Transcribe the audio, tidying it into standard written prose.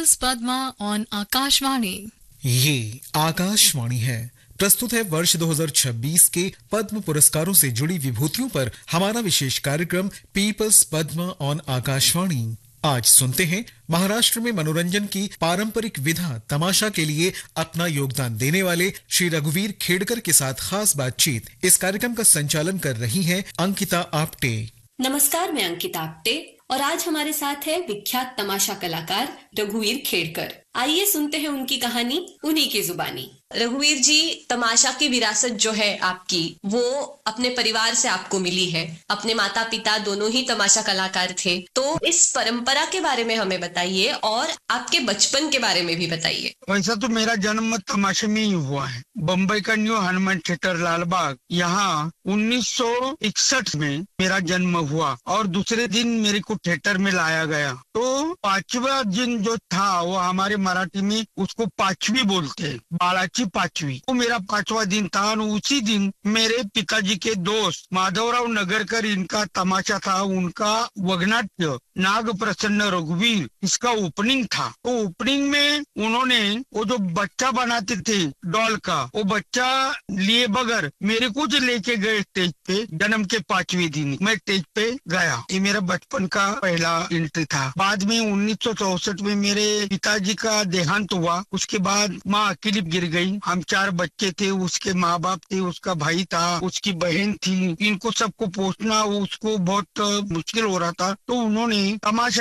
Peoples Padma on Akashvani. ये आकाशवाणी है। प्रस्तुत है वर्ष 2026 के पद्म पुरस्कारों से जुड़ी विभूतियों पर हमारा विशेष कार्यक्रम पीपल्स पद्मा ऑन आकाशवाणी। आज सुनते हैं महाराष्ट्र में मनोरंजन की पारंपरिक विधा तमाशा के लिए अपना योगदान देने वाले श्री रघुवीर खेड़कर के साथ खास बातचीत। इस कार्यक्रम का संचालन कर रही हैं अंकिता आप्टे। नमस्कार, मैं अंकिता आप्टे और आज हमारे साथ है विख्यात तमाशा कलाकार रघुवीर खेड़कर। आइए सुनते हैं उनकी कहानी उन्हीं की जुबानी। रघुवीर जी, तमाशा की विरासत जो है आपकी, वो अपने परिवार से आपको मिली है। अपने माता पिता दोनों ही तमाशा कलाकार थे, तो इस परंपरा के बारे में हमें बताइए और आपके बचपन के बारे में भी बताइए। वैसा तो मेरा जन्म तमाशे में ही हुआ है। बम्बई का न्यू हनुमान थिएटर लालबाग, यहाँ 1961 में मेरा जन्म हुआ और दूसरे दिन मेरे को थिएटर में लाया गया। तो पांचवा दिन जो था वो हमारे मराठी में उसको पांचवी बोलते हैं, बाळाची पांचवी। वो मेरा पांचवा दिन था और उसी दिन मेरे पिताजी के दोस्त माधवराव नगरकर, इनका तमाशा था, उनका वगनाट्य नाग प्रसन्न रघुवीर, इसका ओपनिंग था। तो ओपनिंग में उन्होंने वो जो बच्चा बनाते थे डॉल का, वो बच्चा लिए बगैर मेरे को जो लेके गए स्टेज पे, जन्म के 5वें दिन मैं स्टेज पे गया। ये मेरा बचपन का पहला एंट्री था। बाद में 1964 में मेरे पिताजी का देहांत हुआ। उसके बाद माँ अकेली गिर गई। हम 4 बच्चे थे, उसके माँ बाप थे, उसका भाई था, उसकी बहन थी। इनको सबको पोसना उसको बहुत मुश्किल हो रहा था। तो उन्होंने तमाशा